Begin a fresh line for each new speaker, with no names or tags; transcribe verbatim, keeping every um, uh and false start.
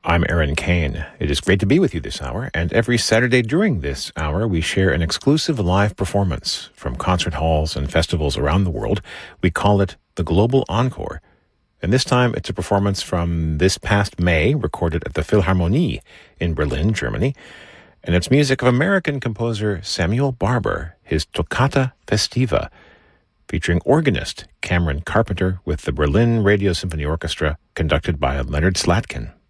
I'm Aaron Kane. It is great to be with you this hour, and every Saturday during this hour, we share an exclusive live performance from concert halls and festivals around the world. We call it the Global Encore. And this time, it's a performance from this past May, recorded at the Philharmonie in Berlin, Germany. And it's music of American composer Samuel Barber, his Toccata Festiva, featuring organist Cameron Carpenter with the Berlin Radio Symphony Orchestra, conducted by Leonard Slatkin.